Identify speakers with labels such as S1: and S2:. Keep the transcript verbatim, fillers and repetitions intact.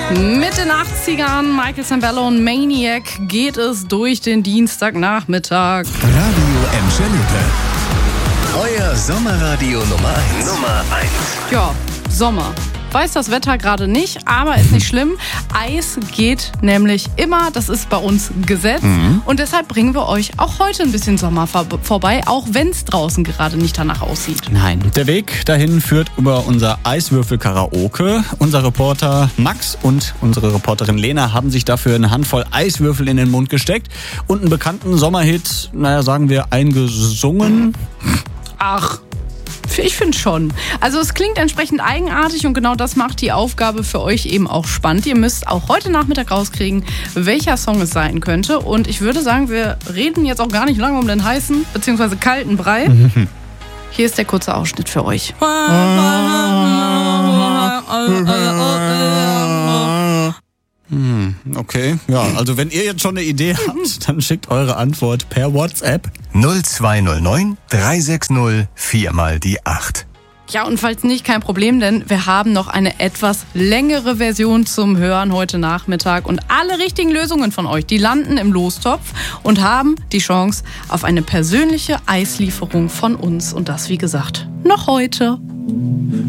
S1: Mit den achtzigern, Michael Sembello und Maniac geht es durch den Dienstagnachmittag.
S2: Radio Emschelte. Euer Sommerradio Nummer eins. Nummer eins.
S1: Ja, Sommer. Weiß das Wetter gerade nicht, aber ist nicht schlimm. Eis geht nämlich immer, das ist bei uns Gesetz. Mhm. Und deshalb bringen wir euch auch heute ein bisschen Sommer vor- vorbei, auch wenn es draußen gerade nicht danach aussieht.
S3: Nein, der Weg dahin führt über unser Eiswürfel-Karaoke. Unser Reporter Max und unsere Reporterin Lena haben sich dafür eine Handvoll Eiswürfel in den Mund gesteckt und einen bekannten Sommerhit, naja, sagen wir, eingesungen.
S1: Ach, ich finde schon. Also es klingt entsprechend eigenartig und genau das macht die Aufgabe für euch eben auch spannend. Ihr müsst auch heute Nachmittag rauskriegen, welcher Song es sein könnte. Und ich würde sagen, wir reden jetzt auch gar nicht lange um den heißen bzw. kalten Brei. Hier ist der kurze Ausschnitt für euch.
S3: Hm, okay, ja, also wenn ihr jetzt schon eine Idee habt, dann schickt eure Antwort per WhatsApp.
S2: null zwei null neun drei sechs null vier mal die acht.
S1: Ja, und falls nicht, kein Problem, denn wir haben noch eine etwas längere Version zum Hören heute Nachmittag. Und alle richtigen Lösungen von euch, die landen im Lostopf und haben die Chance auf eine persönliche Eislieferung von uns. Und das, wie gesagt, noch heute.